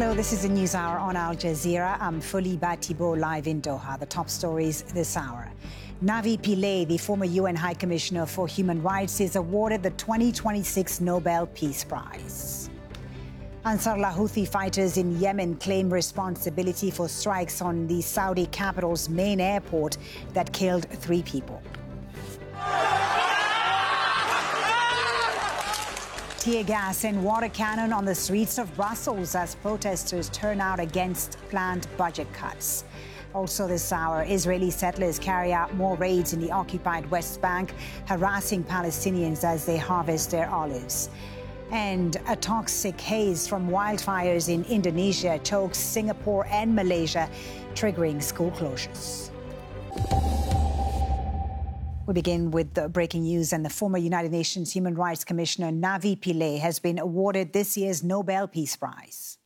Hello, this is the News Hour on Al Jazeera. I'm Foliba Thibault, live in Doha. The top stories this hour. Navi Pillay, the former UN High Commissioner for Human Rights, is awarded the 2026 Nobel Peace Prize. Ansarullah Houthi fighters in Yemen claim responsibility for strikes on the Saudi capital's main airport that killed 3 people. Tear gas and water cannon on the streets of Brussels as protesters turn out against planned budget cuts. Also this hour, Israeli settlers carry out more raids in the occupied West Bank, harassing Palestinians as they harvest their olives. And a toxic haze from wildfires in Indonesia chokes Singapore and Malaysia, triggering school closures. We begin with the breaking news, and the former United Nations Human Rights Commissioner Navi Pillay has been awarded this year's Nobel Peace Prize.